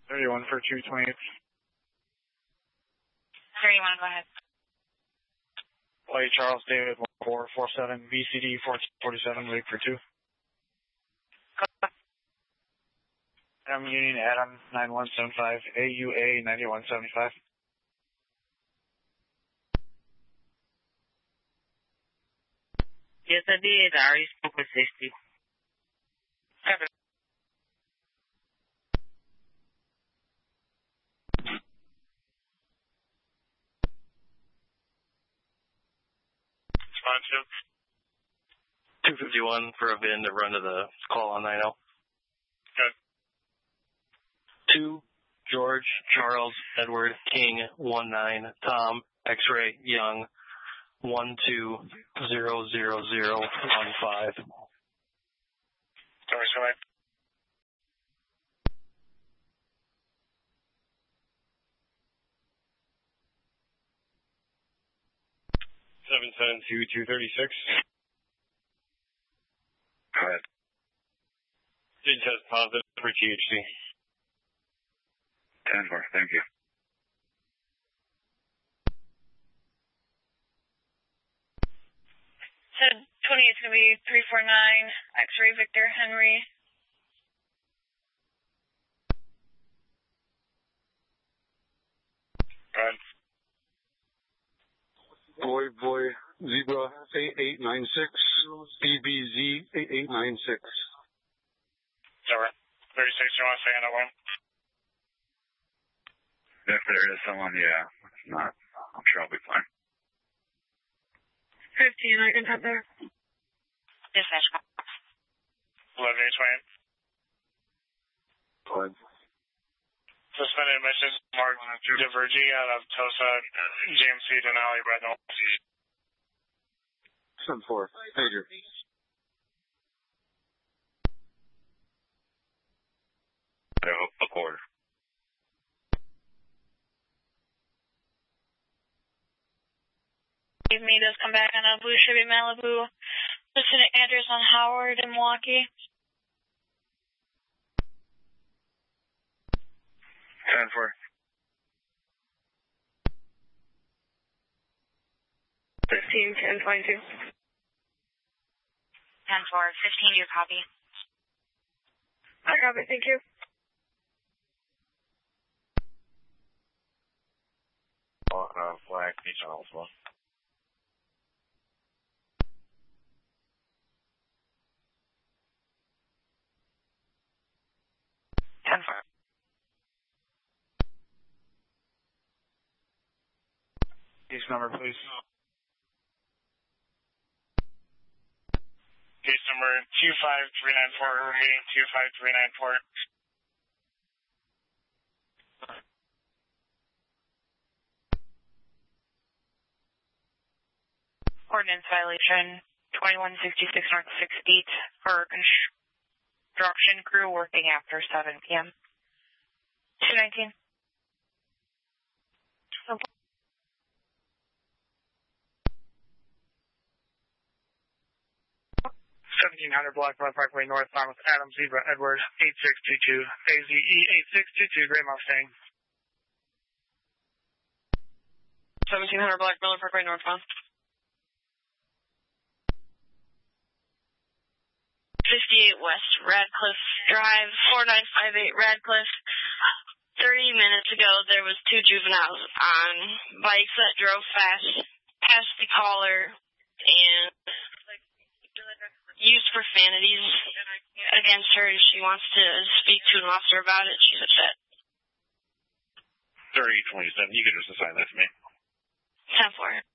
31 for 228. 31, go ahead. Play Charles David 1447, BCD 1447, wait for 2. Adam Union Adam 9175, AUA 9175. Yes, I did. I already spoke with 60. 7. Respond to 251 for a VIN to run to the call on 90. Good. 2, George, Charles, Edward, King, 19, Tom, X-Ray, Young, 1200015. Sorry, sorry. 772-236. Go ahead. Did test positive for THC. 10-4, thank you. So 28 is going to be 349, X-ray Victor Henry. Go ahead. Boy, Zebra 8896, BBZ 8896. Sorry. 36, you want to say another one? If there is someone, yeah. If not, I'm sure I'll be fine. 15, I can have there. Dispatch. 11, Wayne. Go ahead. Suspended admissions, Mark Divergi out of Tosa, GMC Denali, Bradnell. 7-4, Pager. A quarter. Give me does come back on a Blue Chevy Malibu. Lieutenant address on Howard in Milwaukee. 10-4. 15, 10, 22. 10-4, 15, your copy. I copy, thank you. Flag, each on as well. Case number, please. Case number 25394, repeating 25394. Ordinance violation 2166 North 6th Beat for construction crew working after 7 p.m. 219. 1700 Blackmore Parkway North, Thomas Adams, Zebra Edward 8622, AZE 8622, Gray Mustang. 1700 Black Miller Parkway northbound. 58 West Radcliffe Drive, 4958 Radcliffe. 30 minutes ago, there was 2 juveniles on bikes that drove fast past the caller and used profanities against her. She wants to speak to an officer about it. She's upset. 3027, you can just assign that to me. 10-4.